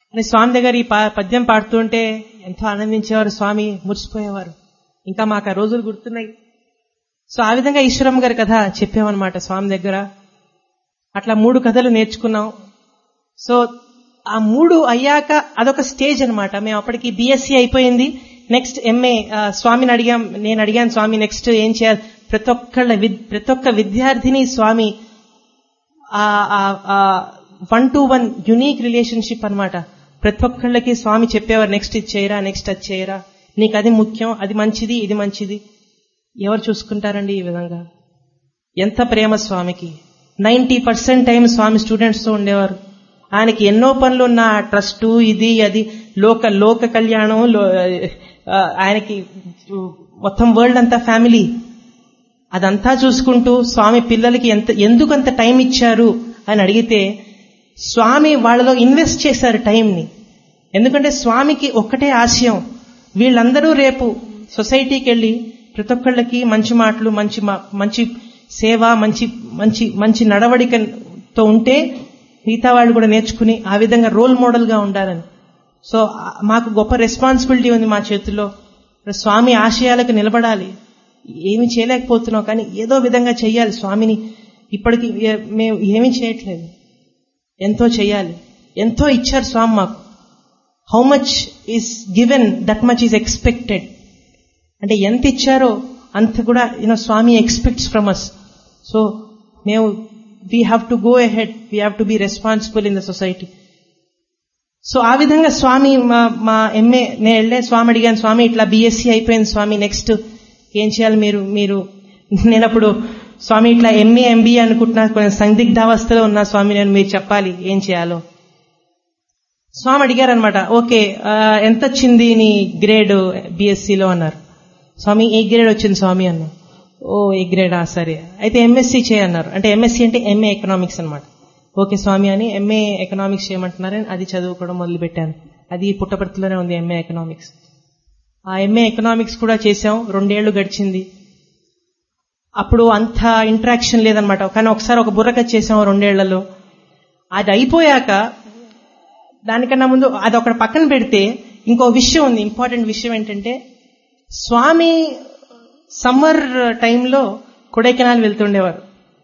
అని స్వామి దగ్గర ఈ పద్యం పాడుతుంటే ఎంతో ఆనందించేవారు స్వామి, మురిసిపోయేవారు. ఇంకా మాకు ఆ రోజులు గుర్తున్నాయి. సో ఆ విధంగా ఈశ్వరమ్మ గారి కథ చెప్పామన్నమాట స్వామి దగ్గర. అట్లా 3 కథలు నేర్చుకున్నాం. సో ఆ 3 అయ్యాక అదొక స్టేజ్ అనమాట. మేము అప్పటికి బిఎస్సి అయిపోయింది. నెక్స్ట్ ఎంఏ స్వామిని అడిగాం, నేను అడిగాను స్వామి నెక్స్ట్ ఏం చేయాలి. ప్రతి ఒక్క విద్యార్థిని స్వామి 1-to-1 యునీక్ రిలేషన్షిప్ అనమాట. ప్రతి ఒక్కళ్ళకి స్వామి చెప్పేవారు, నెక్స్ట్ ఇది చేయరా, నెక్స్ట్ అది చేయరా, నీకు అది ముఖ్యం, అది మంచిది, ఇది మంచిది. ఎవరు చూసుకుంటారండి ఈ విధంగా? ఎంత ప్రేమ స్వామికి. 90% టైం స్వామి స్టూడెంట్స్ తో ఉండేవారు. ఆయనకి ఎన్నో పనులు ఉన్న ట్రస్ట్, ఇది అది, లోక కళ్యాణం, ఆయనకి మొత్తం వరల్డ్ అంతా ఫ్యామిలీ, అదంతా చూసుకుంటూ స్వామి పిల్లలకి ఎందుకు అంత టైం ఇచ్చారు అని అడిగితే స్వామి వాళ్ళలో ఇన్వెస్ట్ చేశారు టైంని. ఎందుకంటే స్వామికి ఒక్కటే ఆశయం, వీళ్ళందరూ రేపు సొసైటీకి వెళ్ళి ప్రతి ఒక్కళ్ళకి మంచి మాటలు, మంచి సేవ, మంచి నడవడికతో ఉంటే మిగతా వాళ్ళు కూడా నేర్చుకుని ఆ విధంగా రోల్ మోడల్ గా ఉండాలని. సో మాకు గొప్ప రెస్పాన్సిబిలిటీ ఉంది మా చేతుల్లో. స్వామి ఆశయాలకు నిలబడాలి. ఏమి చేయలేకపోతున్నాం కానీ ఏదో విధంగా చెయ్యాలి స్వామిని. ఇప్పటికి మేము ఏమీ చేయట్లేదు, ఎంతో చెయ్యాలి. ఎంతో ఇచ్చారు స్వామి మాకు. How much is given, that much is expected. అంటే ఎంత ఇచ్చారో అంత కూడా స్వామి ఎక్స్పెక్ట్స్ ఫ్రమ్ అస్. సో మేము we have to go ahead, we have to be responsible in the society. So ఆ విధంగా స్వామి మా ఎంఏ నేను వెళ్ళే స్వామి అడిగాను, స్వామి ఇట్లా బిఎస్సి అయిపోయింది స్వామి, నెక్స్ట్ ఏం చేయాలి మీరు నేనప్పుడు స్వామి ఇట్లా ఎంఏ ఎంబీఏ అనుకుంటున్నా, కొంచెం సందిగ్ధావస్థలో ఉన్నా స్వామి, నేను మీరు చెప్పాలి ఏం చేయాలో. స్వామి అడిగారనమాట, ఓకే ఎంత వచ్చింది నీ గ్రేడ్ బిఎస్సిలో అన్నారు. స్వామి ఏ గ్రేడ్ వచ్చింది స్వామి అన్నా. ఓ ఏ గ్రేడా, సరే అయితే ఎంఎస్సి చేయన్నారు. అంటే ఎంఎస్సి అంటే ఎంఏ ఎకనామిక్స్ అనమాట. ఓకే స్వామి అని ఎంఏ ఎకనామిక్స్ చేయమంటున్నారని అది చదువుకోవడం మొదలు పెట్టాను. అది పుట్టపర్తిలోనే ఉంది ఎంఏ ఎకనామిక్స్. ఆ ఎంఏ ఎకనామిక్స్ కూడా చేశాం. 2 ఏళ్లు గడిచింది. అప్పుడు అంత ఇంటరాక్షన్ లేదనమాట. కానీ ఒకసారి ఒక బుర్రకథ చేశాం 2 ఏళ్లలో. అది అయిపోయాక దానికన్నా ముందు అది ఒకటి పక్కన పెడితే ఇంకో విషయం ఉంది, ఇంపార్టెంట్ విషయం ఏంటంటే స్వామి సమ్మర్ టైంలో కొడైకెనాల్ వెళ్తుండేవారు.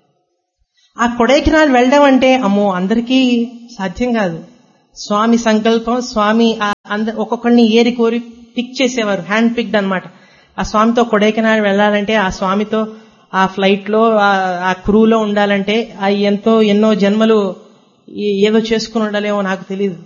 ఆ కొడైకెనాల్ వెళ్ళడం అంటే అమ్మో అందరికీ సాధ్యం కాదు. స్వామి సంకల్పం, స్వామి ఒక్కొక్కరిని ఏరి కోరి పిక్ చేసేవారు, హ్యాండ్ పిక్డ్ అనమాట. ఆ స్వామితో కొడైకెనాల్ వెళ్ళాలంటే, ఆ స్వామితో ఆ ఫ్లైట్ లో ఆ క్రూలో ఉండాలంటే ఎన్నో జన్మలు ఏదో చేసుకుని ఉండాలేమో నాకు తెలియదు,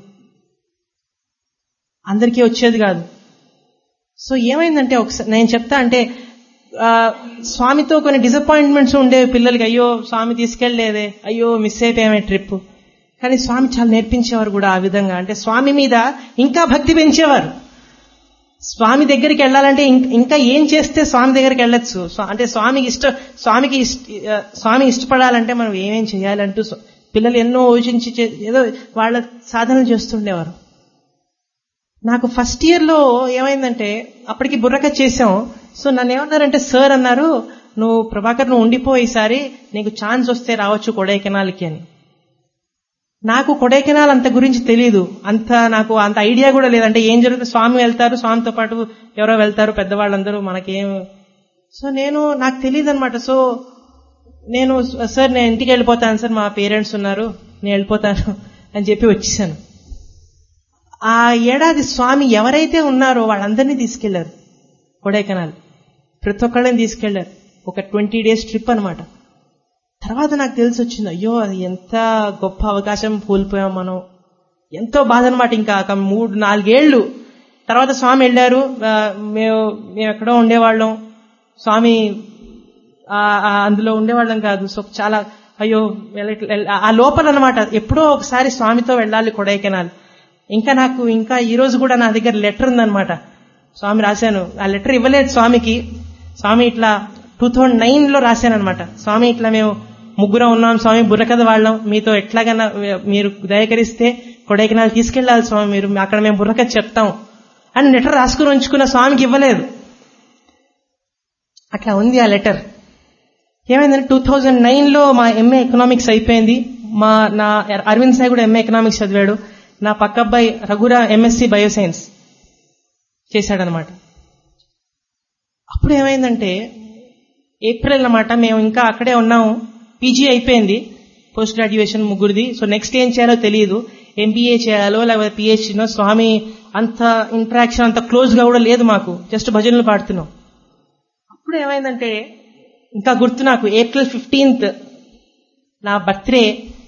అందరికీ వచ్చేది కాదు. సో ఏమైందంటే ఒకసారి నేను చెప్తా అంటే స్వామితో కొన్ని డిసప్పాయింట్మెంట్స్ ఉండేవి పిల్లలకి. అయ్యో స్వామి తీసుకెళ్లేదే, అయ్యో మిస్ అయిపోయామే ట్రిప్. కానీ స్వామి చాలా నేర్పించేవారు కూడా ఆ విధంగా. అంటే స్వామి మీద ఇంకా భక్తి పెంచేవారు. స్వామి దగ్గరికి వెళ్ళాలంటే ఇంకా ఏం చేస్తే స్వామి దగ్గరికి వెళ్ళొచ్చు, అంటే స్వామి ఇష్టపడాలంటే మనం ఏమేం చేయాలంటూ పిల్లలు ఎన్నో యోచించి ఏదో వాళ్ళ సాధనలు చేస్తుండేవారు. నాకు ఫస్ట్ ఇయర్ లో ఏమైందంటే అప్పటికి బుర్రకథ చేశాం. సో నన్ను ఏమన్నారంటే సార్ అన్నారు, నువ్వు ప్రభాకర్ నువ్వు ఉండిపో, ఈసారి నీకు ఛాన్స్ వస్తే రావచ్చు కొడైకెనాల్కి అని. నాకు కొడైకెనాల్ అంత గురించి తెలీదు, నాకు అంత ఐడియా కూడా లేదంటే ఏం జరుగుతుంది. స్వామి వెళ్తారు, స్వామితో పాటు ఎవరో వెళ్తారు పెద్దవాళ్ళందరూ, మనకేం. సో నాకు తెలియదు అనమాట. సో నేను సార్ నేను ఇంటికి వెళ్ళిపోతాను సార్, మా పేరెంట్స్ ఉన్నారు, నేను వెళ్ళిపోతాను అని చెప్పి వచ్చేసాను. ఆ ఏడాది స్వామి ఎవరైతే ఉన్నారో వాళ్ళందరినీ తీసుకెళ్లారు కొడైకెనాల్. ప్రతి ఒక్కళ్ళని తీసుకెళ్లారు. ఒక 20 days ట్రిప్ అనమాట. తర్వాత నాకు తెలిసి వచ్చింది, అయ్యో అది ఎంత గొప్ప అవకాశం కోల్పోయాం మనం, ఎంతో బాధ అనమాట. ఇంకా 3-4 ఏళ్లు తర్వాత స్వామి వెళ్ళారు, మేము ఎక్కడో ఉండేవాళ్ళం, స్వామి అందులో ఉండేవాళ్ళం కాదు. సో చాలా అయ్యో ఆ లోపల అనమాట ఎప్పుడో ఒకసారి స్వామితో వెళ్ళాలి కొడైకెనాల్. నాకు ఈ రోజు కూడా నా దగ్గర లెటర్ ఉందనమాట, స్వామి రాశాను. ఆ లెటర్ ఇవ్వలేదు స్వామికి. స్వామి ఇట్లా 2009లో రాశానమాట. స్వామి ఇట్లా మేము 3 ఉన్నాం స్వామి, బుర్రకథ వాళ్ళం, మీతో ఎట్లాగైనా మీరు దయకరిస్తే కొడైకెనాల్ తీసుకెళ్లాలి స్వామి, మీరు అక్కడ మేము బుర్రకథ చెప్తాం అని లెటర్ రాసుకుని ఉంచుకున్న, స్వామికి ఇవ్వలేదు. అట్లా ఉంది ఆ లెటర్. ఏమైందంటే 2009లో మా ఎంఏ ఎకనామిక్స్ అయిపోయింది. నా అరవింద్ సాయి కూడా ఎంఏ ఎకనామిక్స్ చదివాడు. నా పక్క అబ్బాయి రఘురా MSc బయోసైన్స్ చేశాడనమాట. అప్పుడు ఏమైందంటే ఏప్రిల్ అన్నమాట, మేము ఇంకా అక్కడే ఉన్నాము. PG అయిపోయింది, పోస్ట్ గ్రాడ్యుయేషన్ ముగ్గురిది. సో నెక్స్ట్ ఏం చేయాలో తెలియదు, MBA చేయాలో లేకపోతే PhDనో. స్వామి అంత ఇంటరాక్షన్ అంత క్లోజ్ గా కూడా లేదు మాకు, జస్ట్ భజనలు పాడుతున్నాం. అప్పుడు ఏమైందంటే ఇంకా గుర్తు నాకు, April 15th నా బర్త్డే.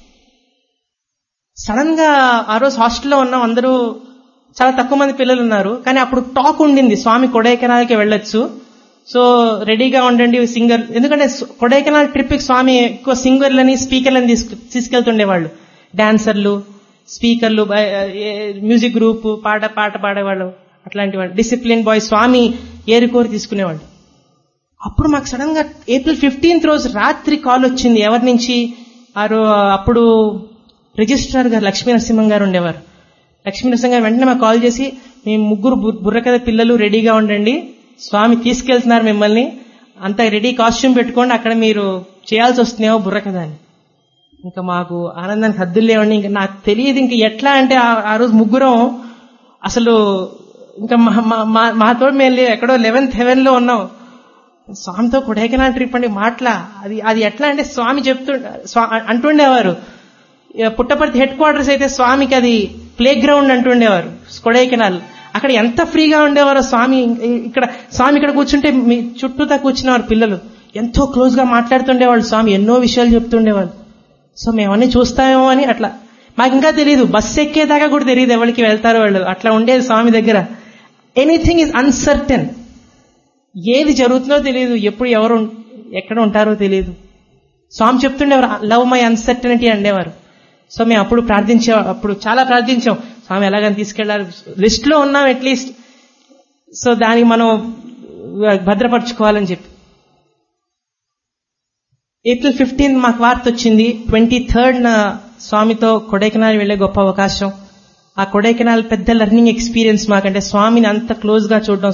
సడన్ గా ఆ రోజు హాస్టల్లో ఉన్నాం, అందరూ చాలా తక్కువ మంది పిల్లలు ఉన్నారు. కానీ అప్పుడు టాక్ ఉండింది, స్వామి కొడైకెనాల్కి వెళ్ళొచ్చు, సో రెడీగా ఉండండి సింగర్. ఎందుకంటే కొడైకెనాల్ ట్రిప్ కి స్వామి ఎక్కువ సింగర్లని స్పీకర్లని తీసుకెళ్తుండేవాళ్ళు, డాన్సర్లు, స్పీకర్లు, మ్యూజిక్ గ్రూప్, పాట పాడేవాళ్ళు, అట్లాంటి వాళ్ళు, డిసిప్లిన్ బాయ్ స్వామి ఏరుకోరి తీసుకునేవాళ్ళు. అప్పుడు మాకు సడన్ గా April 15th రోజు రాత్రి కాల్ వచ్చింది. ఎవరి నుంచి? అప్పుడు రిజిస్ట్రార్ గారు లక్ష్మీ నరసింహం గారు ఉండేవారు. లక్ష్మీ నరసింహం గారు వెంటనే మాకు కాల్ చేసి, మీ ముగ్గురు బుర్రకథ పిల్లలు రెడీగా ఉండండి, స్వామి తీసుకెళ్తున్నారు మిమ్మల్ని, అంతా రెడీ, కాస్ట్యూమ్ పెట్టుకోండి, అక్కడ మీరు చేయాల్సి వస్తున్నాయో బుర్రకథ అని. ఇంకా మాకు ఆనందానికి హద్దులు లేవండి. ఇంకా నాకు తెలియదు ఇంకా ఎట్లా అంటే, ఆ రోజు ముగ్గురం అసలు ఇంకా మాతో మేము ఎక్కడో 11th heaven లో ఉన్నాం. స్వామితో కొడైకెనాల్ ట్రిప్ అండి మాటలా, అది ఎట్లా అంటే స్వామి అంటుండేవారు, పుట్టపర్తి హెడ్ క్వార్టర్స్ అయితే స్వామికి అది ప్లే గ్రౌండ్ అంటుండేవారు కొడైకెనాల్. అక్కడ ఎంత ఫ్రీగా ఉండేవారో స్వామి. స్వామి ఇక్కడ కూర్చుంటే మీ చుట్టూతా కూర్చునేవారు పిల్లలు, ఎంతో క్లోజ్ గా మాట్లాడుతుండేవాళ్ళు. స్వామి ఎన్నో విషయాలు చెప్తుండేవాళ్ళు. సో మేమన్నీ చూస్తామేమో అని అట్లా. మాకు ఇంకా తెలియదు, బస్సు ఎక్కేదాకా కూడా తెలియదు ఎవరికి వెళ్తారో వాళ్ళు. అట్లా ఉండేది స్వామి దగ్గర. ఎనీథింగ్ ఈజ్ అన్సర్టెన్, ఏది జరుగుతుందో తెలియదు, ఎప్పుడు ఎవరు ఎక్కడ ఉంటారో తెలియదు. స్వామి చెప్తుండేవారు, లవ్ మై అన్సర్టనిటీ అనేవారు. సో మేము అప్పుడు చాలా ప్రార్థించాం, స్వామి ఎలాగని తీసుకెళ్లారు, లిస్ట్ లో ఉన్నాం అట్లీస్ట్, సో దానికి మనం భద్రపరచుకోవాలని చెప్పి. April 15th మాకు వార్త వచ్చింది. 23rd స్వామితో కొడైకెనాల్ వెళ్లే గొప్ప అవకాశం. ఆ కొడైకెనాల్ పెద్ద లెర్నింగ్ ఎక్స్పీరియన్స్ మాకంటే, స్వామిని అంత క్లోజ్ గా చూడడం.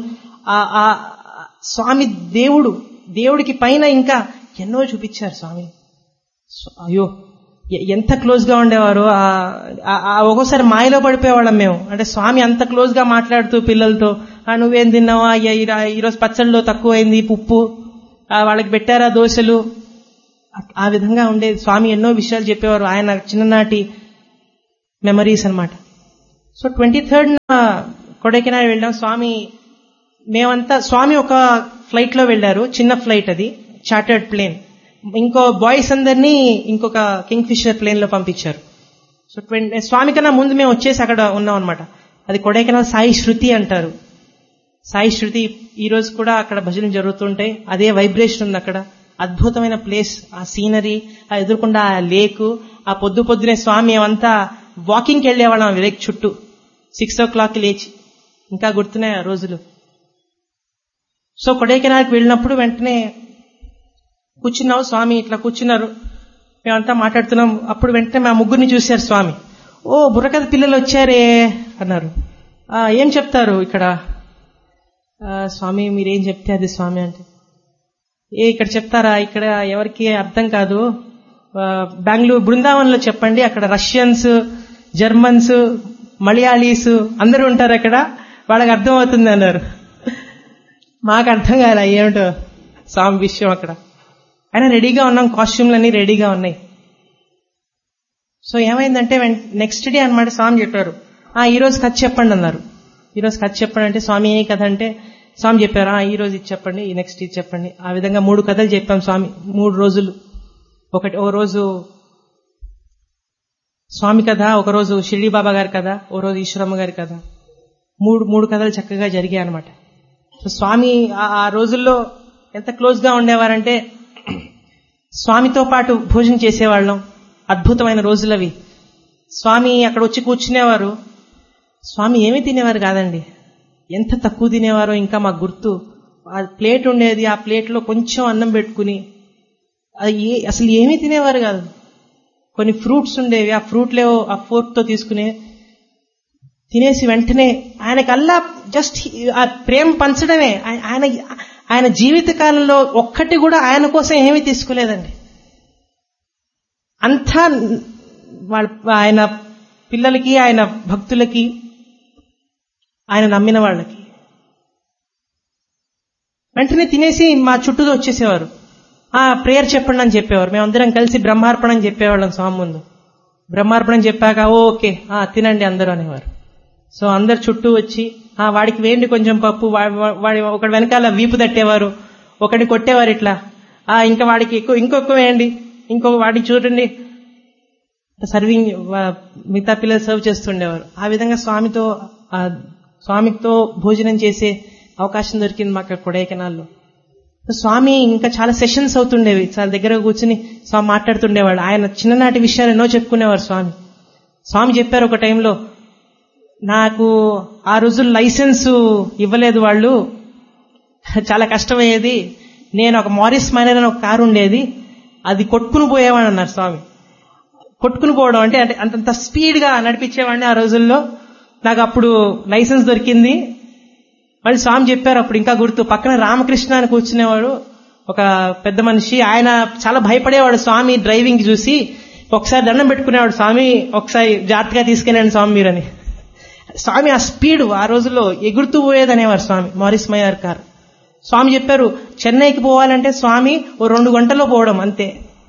స్వామి దేవుడికి పైన ఇంకా ఎన్నో చూపించారు స్వామి. అయ్యో ఎంత క్లోజ్ గా ఉండేవారు. ఒక్కోసారి మాయలో పడిపోయేవాళ్ళం మేము. అంటే స్వామి అంత క్లోజ్ గా మాట్లాడుతూ పిల్లలతో, నువ్వేం తిన్నావా, ఈరోజు పచ్చళ్ళలో తక్కువైంది ఉప్పు, వాళ్ళకి పెట్టారా దోశలు, ఆ విధంగా ఉండేది. స్వామి ఎన్నో విషయాలు చెప్పేవారు, ఆయన చిన్ననాటి మెమరీస్ అన్నమాట. సో 23rd కొడైకెనాల్ వెళ్ళాం. స్వామి ఒక ఫ్లైట్ లో వెళ్లారు, చిన్న ఫ్లైట్, అది చార్టర్డ్ ప్లేన్. ఇంకో బాయ్స్ అందరినీ ఇంకొక కింగ్ ఫిషర్ ప్లేన్ లో పంపించారు. సో స్వామి కన్నా ముందు మేము వచ్చేసి అక్కడ ఉన్నాం అనమాట. అది కొడైకెనాల్ సాయి శృతి అంటారు. సాయి శృతి ఈ రోజు కూడా అక్కడ భజనలు జరుగుతుంటాయి. అదే వైబ్రేషన్ ఉంది అక్కడ. అద్భుతమైన ప్లేస్, ఆ సీనరీ, ఆ ఎదురుకుండా ఆ లేకు, ఆ పొద్దునే స్వామి అంతా వాకింగ్కి వెళ్లేవాళ్ళం లేక్ చుట్టూ 6 o'clock లేచి. ఇంకా గుర్తున్నాయి ఆ రోజులు. సో కొడైకెనాల్కి వెళ్ళినప్పుడు వెంటనే కూర్చున్నావు, స్వామి ఇట్లా కూర్చున్నారు, మేమంతా మాట్లాడుతున్నాం. అప్పుడు వెంటనే మా ముగ్గురిని చూశారు స్వామి. ఓ బుర్రకథ పిల్లలు వచ్చారే అన్నారు. ఏం చెప్తారు ఇక్కడ? స్వామి మీరేం చెప్తే అది స్వామి అంటే, ఇక్కడ చెప్తారా? ఇక్కడ ఎవరికి అర్థం కాదు, బెంగళూరు బృందావనంలో చెప్పండి, అక్కడ రష్యన్స్, జర్మన్స్, మలయాళీస్ అందరూ ఉంటారు, అక్కడ వాళ్ళకి అర్థం అవుతుంది అన్నారు. మాకు అర్థం కాలే ఏమిటో స్వామి విషయం అక్కడ. అయినా రెడీగా ఉన్నాం, కాస్ట్యూమ్లన్నీ రెడీగా ఉన్నాయి. సో ఏమైందంటే నెక్స్ట్ డే అన్నమాట స్వామి చెప్పారు, ఈ రోజు కథ చెప్పండి అన్నారు. ఈ రోజు కథ చెప్పండి అంటే, స్వామి ఏ కథ అంటే స్వామి చెప్పారు, ఈ రోజు ఇది చెప్పండి, ఈ నెక్స్ట్ ఇది చెప్పండి. ఆ విధంగా 3 కథలు చెప్పాం స్వామి 3 రోజులు. ఓ రోజు స్వామి కథ, ఒక రోజు షిరిడి బాబా గారి కథ, ఓ రోజు ఈశ్వరమ్మ గారి కథ. 3 కథలు చక్కగా జరిగాయి అనమాట. సో స్వామి ఆ రోజుల్లో ఎంత క్లోజ్ గా ఉండేవారంటే, స్వామితో పాటు భోజనం చేసేవాళ్ళం. అద్భుతమైన రోజులు అవి. స్వామి అక్కడ వచ్చి కూర్చునేవారు. స్వామి ఏమీ తినేవారు కాదండి, ఎంత తక్కువ తినేవారో ఇంకా మాకు గుర్తు. ఆ ప్లేట్ ఉండేది, ఆ ప్లేట్లో కొంచెం అన్నం పెట్టుకుని, అది అసలు ఏమీ తినేవారు కాదు. కొన్ని ఫ్రూట్స్ ఉండేవి, ఆ ఫ్రూట్లే ఆ ఫోర్క్ తో తీసుకుని తినేసి వెంటనే ఆయనకల్లా జస్ట్ ఆ ప్రేమ పంచడమే. ఆయన జీవిత కాలంలో ఒక్కటి కూడా ఆయన కోసం ఏమీ తీసుకోలేదండి. అంతా ఆయన పిల్లలకి, ఆయన భక్తులకి, ఆయన నమ్మిన వాళ్ళకి. వెంటనే తినేసి మా చుట్టూ వచ్చేసేవారు. ప్రేయర్ చెప్పండి అని చెప్పేవారు. మేమందరం కలిసి బ్రహ్మార్పణం చెప్పేవాళ్ళం స్వామి ముందు. బ్రహ్మార్పణం చెప్పాక ఓకే తినండి అందరూ అనేవారు. సో అందరు చుట్టూ వచ్చి వాడికి వేయండి కొంచెం పప్పు, వాడి ఒకటి వెనకాల వీపు తట్టేవారు, ఒకటి కొట్టేవారు ఇట్లా, ఇంకా వాడికి ఇంకొక వేయండి, వాడికి చూడండి, సర్వింగ్ మిగతా పిల్లలు సర్వ్ చేస్తుండేవారు. ఆ విధంగా స్వామితో భోజనం చేసే అవకాశం దొరికింది మాకు కొడైకెనాల్లో. స్వామి ఇంకా చాలా సెషన్స్ అవుతుండేవి, చాలా దగ్గర కూర్చుని స్వామి మాట్లాడుతుండేవాడు. ఆయన చిన్ననాటి విషయాలు ఎన్నో చెప్పుకునేవారు స్వామి చెప్పారు ఒక టైంలో, నాకు ఆ రోజులు లైసెన్స్ ఇవ్వలేదు వాళ్ళు, చాలా కష్టమయ్యేది, నేను ఒక మారిస్ మైనర్ అని ఒక కారు ఉండేది, అది కొట్టుకుని పోయేవాడు అన్నారు స్వామి. కొట్టుకుని పోవడం అంటే అంతంత స్పీడ్ గా నడిపించేవాడిని ఆ రోజుల్లో, నాకు అప్పుడు లైసెన్స్ దొరికింది. మళ్ళీ స్వామి చెప్పారు, అప్పుడు ఇంకా గుర్తు, పక్కన రామకృష్ణ అని కూర్చునేవాడు ఒక పెద్ద మనిషి, ఆయన చాలా భయపడేవాడు స్వామి డ్రైవింగ్ చూసి. ఒకసారి దండం పెట్టుకునేవాడు, స్వామి ఒకసారి జాగ్రత్తగా తీసుకెళ్ళండి స్వామి మీరని. స్వామి ఆ స్పీడ్ ఆ రోజుల్లో ఎగురుతూ పోయేదనేవారు స్వామి, మారిస్ మైనర్ కార్. స్వామి చెప్పారు, చెన్నైకి పోవాలంటే స్వామి 2 గంటల్లో పోవడం అంతే,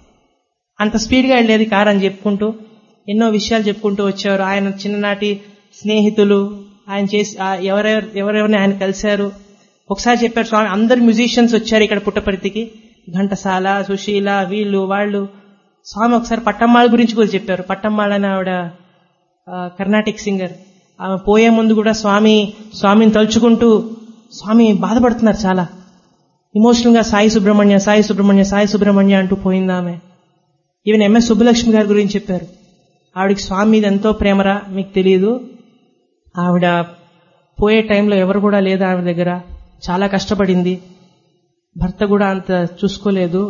అంత స్పీడ్ గా వెళ్ళేది కార్ అని చెప్పుకుంటూ ఎన్నో విషయాలు చెప్పుకుంటూ వచ్చేవారు. ఆయన చిన్ననాటి స్నేహితులు, ఆయన చేసి ఎవరెవరిని ఆయన కలిశారు. ఒకసారి చెప్పారు స్వామి, అందరు మ్యూజిషియన్స్ వచ్చారు ఇక్కడ పుట్టపర్తికి, ఘంటసాల, సుశీల, వీళ్ళు వాళ్ళు. స్వామి ఒకసారి పట్టమ్మాళ గురించి కూడా చెప్పారు. పట్టమ్మాళ అని ఆవిడ కర్ణాటిక్ సింగర్. ఆమె పోయే ముందు కూడా స్వామిని తలుచుకుంటూ స్వామి బాధపడుతున్నారు, చాలా ఇమోషనల్ గా సాయి సుబ్రహ్మణ్య సాయి సుబ్రహ్మణ్య సాయి సుబ్రహ్మణ్య అంటూ పోయింది ఆమె. ఈవెన్ ఎంఎస్ సుబ్బలక్ష్మి గారి గురించి చెప్పారు, ఆవిడికి స్వామి మీద ఎంతో ప్రేమరా మీకు తెలియదు, ఆవిడ పోయే టైంలో ఎవరు కూడా లేదు ఆవిడ దగ్గర, చాలా కష్టపడింది, భర్త కూడా అంత చూసుకోలేదు,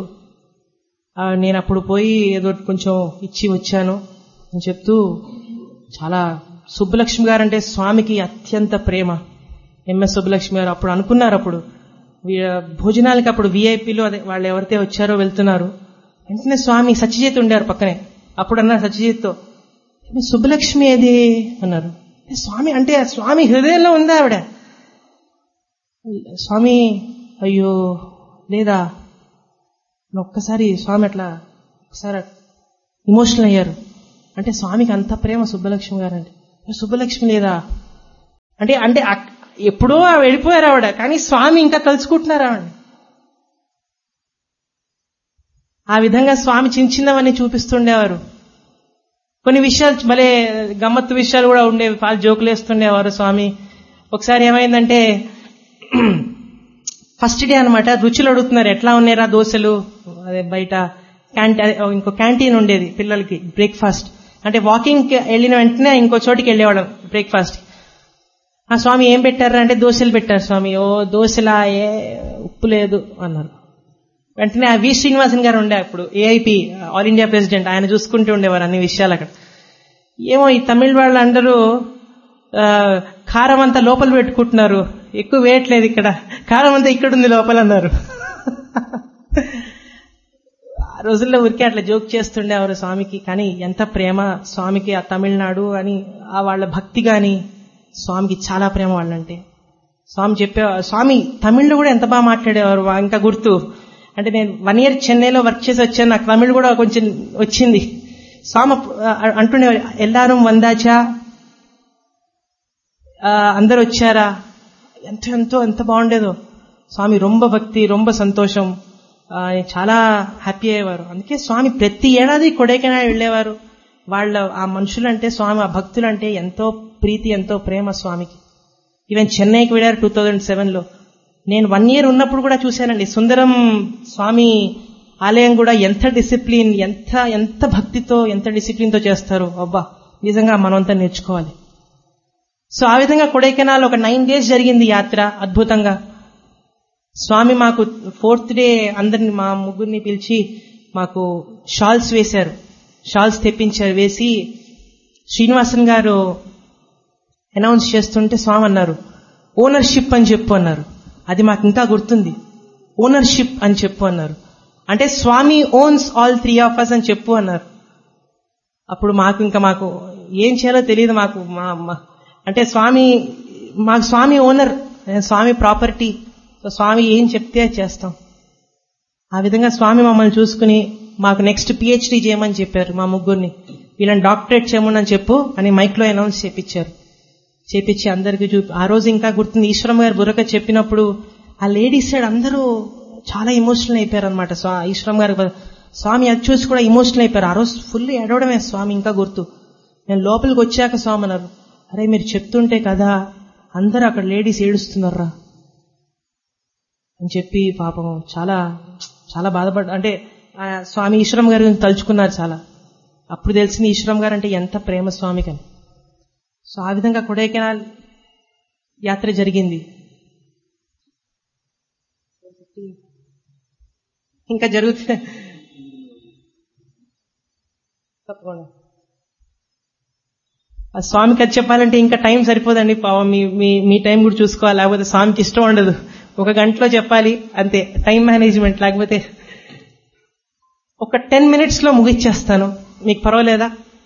నేను అప్పుడు పోయి ఏదో కొంచెం ఇచ్చి వచ్చాను అని చెప్తూ, చాలా సుబ్బలక్ష్మి గారు అంటే స్వామికి అత్యంత ప్రేమ. ఎంఎస్ సుబ్బలక్ష్మి గారు అప్పుడు అనుకున్నారు, అప్పుడు భోజనాలకి అప్పుడు విఐపీలు అదే వాళ్ళు ఎవరైతే వచ్చారో వెళ్తున్నారు, వెంటనే స్వామి సత్యజిత్ ఉండారు పక్కనే, అప్పుడు అన్నారు సత్యజిత్తో, సుబ్బలక్ష్మి ఏది అన్నారు. స్వామి అంటే స్వామి హృదయంలో ఉందా ఆవిడ. స్వామి అయ్యో లేదా, ఒక్కసారి స్వామి అట్లా ఒకసారి ఇమోషనల్ అయ్యారు. అంటే స్వామికి అంత ప్రేమ సుబ్బలక్ష్మి గారు అంటే. సుబ్బలక్ష్మి లేదా అంటే ఎప్పుడో వెళ్ళిపోయారు ఆవిడ, కానీ స్వామి ఇంకా తలుచుకుంటున్నారు ఆవిడ. ఆ విధంగా స్వామి చిన్నవన్నీ చూపిస్తుండేవారు. కొన్ని విషయాలు భలే గమ్మత్తు విషయాలు కూడా ఉండేవి, చాలా జోకులు వేస్తుండేవారు స్వామి. ఒకసారి ఏమైందంటే ఫస్ట్ డే అనమాట, రుచులు అడుగుతున్నారు, ఎట్లా ఉన్నారా దోశలు, అదే బయట ఇంకో క్యాంటీన్ ఉండేది పిల్లలకి బ్రేక్ఫాస్ట్, అంటే వాకింగ్ వెళ్ళిన వెంటనే ఇంకో చోటికి వెళ్ళేవాళ్ళం బ్రేక్ఫాస్ట్. ఆ స్వామి ఏం పెట్టారు అంటే దోశలు పెట్టారు స్వామి. ఓ దోశలా, ఉప్పు లేదు అన్నారు. వెంటనే ఆ వి శ్రీనివాసన్ గారు ఉండే అప్పుడు ఏఐపి ఆల్ ఇండియా ప్రెసిడెంట్, ఆయన చూసుకుంటూ ఉండేవారు అన్ని విషయాలు అక్కడ. ఏమో ఈ తమిళ వాళ్ళు అందరూ కారం అంతా లోపల పెట్టుకుంటున్నారు, ఎక్కువ వేయట్లేదు ఇక్కడ, కారం అంతా ఇక్కడ ఉంది లోపల అన్నారు. ఆ రోజుల్లో ఊరికే అట్లా జోక్ చేస్తుండేవారు స్వామికి. కానీ ఎంత ప్రేమ స్వామికి ఆ తమిళనాడు అని, ఆ వాళ్ళ భక్తి గాని, స్వామికి చాలా ప్రేమ వాళ్ళంటే. స్వామి తమిళ్లో కూడా ఎంత బాగా మాట్లాడేవారు. ఇంకా గుర్తు అంటే నేను 1 year చెన్నైలో వర్క్ చేసి వచ్చాను, నాకు తమిళ్ కూడా కొంచెం వచ్చింది. స్వామి అంటుండేవారు, ఎల్లారం వందాచా, అందరు వచ్చారా, ఎంత బాగుండేదో. స్వామి రొంబ భక్తి, రొంబ సంతోషం, చాలా హ్యాపీ అయ్యేవారు. అందుకే స్వామి ప్రతి ఏడాది కొడైకెనాల్ వెళ్ళేవారు. వాళ్ళ ఆ మనుషులంటే స్వామి, ఆ భక్తులంటే ఎంతో ప్రీతి, ఎంతో ప్రేమ స్వామికి. ఈవెన్ చెన్నైకి వెళ్ళారు 2007లో. నేను 1 year ఉన్నప్పుడు కూడా చూశానండి. సుందరం స్వామి ఆలయం కూడా ఎంత డిసిప్లిన్, ఎంత భక్తితో, ఎంత డిసిప్లిన్ తో చేస్తారు. అబ్బా, నిజంగా మనమంతా నేర్చుకోవాలి. సో ఆ విధంగా కొడైకెనాల్ ఒక 9 days జరిగింది యాత్ర అద్భుతంగా. స్వామి మాకు 4th day అందరిని, మా ముగ్గురిని పిలిచి మాకు షాల్స్ వేశారు, షాల్స్ తెప్పించారు. వేసి శ్రీనివాసన్ గారు అనౌన్స్ చేస్తుంటే స్వామి అన్నారు, ఓనర్షిప్ అని చెప్పు అన్నారు. అది మాకు ఇంకా గుర్తుంది, ఓనర్షిప్ అని చెప్పు అన్నారు. అంటే స్వామి ఓన్స్ ఆల్ 3 of us అని చెప్పు అన్నారు. అప్పుడు మాకు ఏం చేయాలో తెలియదు మాకు. అంటే మాకు స్వామి ఓనర్, స్వామి ప్రాపర్టీ. సో స్వామి ఏం చెప్తే చేస్తాం. ఆ విధంగా స్వామి మమ్మల్ని చూసుకుని మాకు నెక్స్ట్ PhD చేయమని చెప్పారు మా ముగ్గురిని. వీళ్ళని డాక్టరేట్ చేయమని చెప్పు అని మైక్లో అనౌన్స్ చేపించి అందరికీ ఆ రోజు ఇంకా గుర్తుంది, ఈశ్వరం గారు బుర్రక చెప్పినప్పుడు ఆ లేడీస్ సైడ్ అందరూ చాలా ఎమోషనల్ అయిపోయారు అనమాట. ఈశ్వరం గారు స్వామి అది చూసి కూడా ఎమోషనల్ అయిపోయారు. ఆ రోజు ఫుల్ ఏడవడమే స్వామి ఇంకా గుర్తు. నేను లోపలికి వచ్చాక స్వామి అన్నారు, అరే మీరు చెప్తుంటే కదా అందరూ అక్కడ లేడీస్ ఏడుస్తున్నారా అని చెప్పి పాపం చాలా చాలా బాధపడ్డా. అంటే స్వామి ఈశ్వరం గారి గురించి తలుచుకున్నారు చాలా. అప్పుడు తెలిసింది ఈశ్వరం గారు అంటే ఎంత ప్రేమ స్వామికని. సో ఆ విధంగా కొడైకెనాల్ యాత్ర జరిగింది. ఇంకా జరుగుతుంది తప్పకుండా. ఆ స్వామికి అది చెప్పాలంటే ఇంకా టైం సరిపోదండి. పాపం మీ టైం కూడా చూసుకోవాలి, లేకపోతే స్వామికి ఇష్టం ఉండదు. 1 గంటలో చెప్పాలి అంతే, టైం మేనేజ్మెంట్. లేకపోతే ఒక 10 minutes లో ముగిచ్చేస్తాను, మీకు పర్వాలేదా?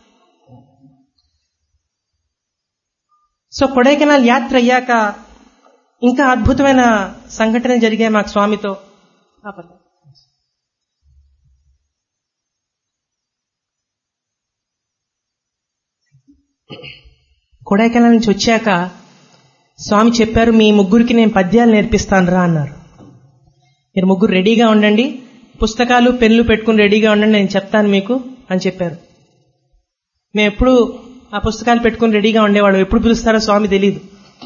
సో కొడైకెనాల్ యాత్ర అయ్యాక ఇంకా అద్భుతమైన సంఘటన జరిగాయి మాకు స్వామితో. కొడైకెనాల్ నుంచి వచ్చాక స్వామి చెప్పారు, మీ ముగ్గురికి నేను పద్యాలు నేర్పిస్తాను రా అన్నారు. మీరు ముగ్గురు రెడీగా ఉండండి, పుస్తకాలు పెన్నులు పెట్టుకుని రెడీగా ఉండండి, నేను చెప్తాను మీకు అని చెప్పారు. మేము ఎప్పుడు ఆ పుస్తకాలు పెట్టుకుని రెడీగా ఉండేవాడు. ఎప్పుడు పిలుస్తారో స్వామి తెలియదు.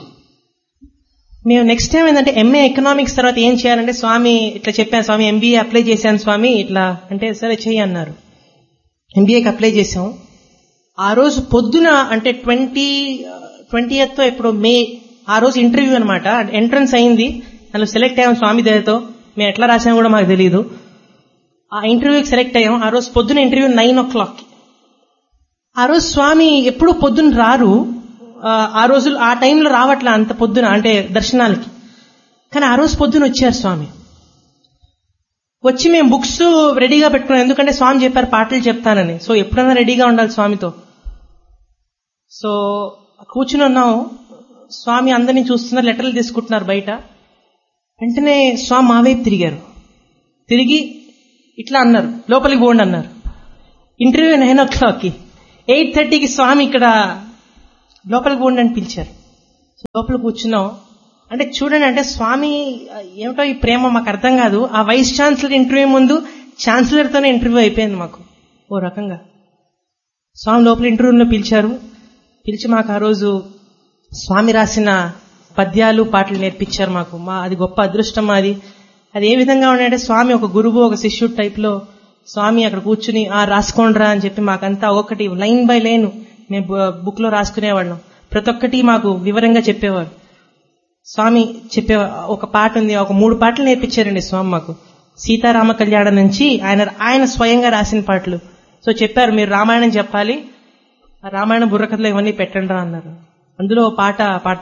మేము నెక్స్ట్ టైం ఏంటంటే MA ఎకనామిక్స్ తర్వాత ఏం చేయాలంటే స్వామి ఇట్లా చెప్పాను, స్వామి MBA అప్లై చేశాను స్వామి ఇట్లా అంటే, సరే చెయ్యి అన్నారు. MBAకి అప్లై చేశాం. ఆ రోజు పొద్దున అంటే 20th ఎప్పుడు మే, ఆ రోజు ఇంటర్వ్యూ అనమాట. ఎంట్రన్స్ అయింది, దానిలో సెలెక్ట్ అయ్యాం స్వామి దయతో. మేము ఎట్లా రాసామో కూడా మాకు తెలియదు. ఆ ఇంటర్వ్యూకి సెలెక్ట్ అయ్యాం. ఆ రోజు పొద్దున ఇంటర్వ్యూ 9 o'clock. ఆ రోజు స్వామి ఎప్పుడు పొద్దున రారు, ఆ రోజులు ఆ టైంలో రావట్లే అంత పొద్దున అంటే దర్శనాలకి. కానీ ఆ రోజు పొద్దున వచ్చారు స్వామి. వచ్చి మేము బుక్స్ రెడీగా పెట్టుకున్నాం, ఎందుకంటే స్వామి చెప్పారు పాటలు చెప్తానని. సో ఎప్పుడైనా రెడీగా ఉండాలి స్వామితో. సో కూర్చుని ఉన్నాం, స్వామి అందరినీ చూస్తున్నారు, లెటర్లు తీసుకుంటున్నారు బయట. వెంటనే స్వామి మా వైపు తిరిగారు. తిరిగి ఇట్లా అన్నారు, లోపలికి పోండి అన్నారు. ఇంటర్వ్యూ 9 o'clock, 8:30కి స్వామి ఇక్కడ లోపలికి పోండి అని పిలిచారు. లోపల కూర్చున్నాం. అంటే చూడండి, అంటే స్వామి ఏమిటో ఈ ప్రేమ మాకు అర్థం కాదు. ఆ వైస్ ఛాన్సలర్ ఇంటర్వ్యూ ముందు ఛాన్సలర్తోనే ఇంటర్వ్యూ అయిపోయింది మాకు ఓ రకంగా. స్వామి లోపల ఇంటర్వ్యూలో పిలిచారు. పిలిచి మాకు ఆ రోజు స్వామి రాసిన పద్యాలు పాటలు నేర్పించారు మాకు. అది గొప్ప అదృష్టం మాది. అది ఏ విధంగా ఉన్నాయంటే స్వామి ఒక గురువు ఒక శిష్యుడు టైప్ లో స్వామి అక్కడ కూర్చుని రాసుకోండిరా అని చెప్పి మాకంతా ఒక్కొక్కటి లైన్ బై లైన్ మేము బుక్ లో రాసుకునేవాళ్ళం. ప్రతి ఒక్కటి మాకు వివరంగా చెప్పేవారు. స్వామి చెప్పే ఒక పాట ఉంది, ఒక 3 పాటలు నేర్పించారండి స్వామి మాకు. సీతారామ కళ్యాణం నుంచి ఆయన స్వయంగా రాసిన పాటలు. సో చెప్పారు, మీరు రామాయణం చెప్పాలి, రామాయణ బుర్రకథలో ఇవన్నీ పెట్టండి రా అన్నారు. అందులో పాట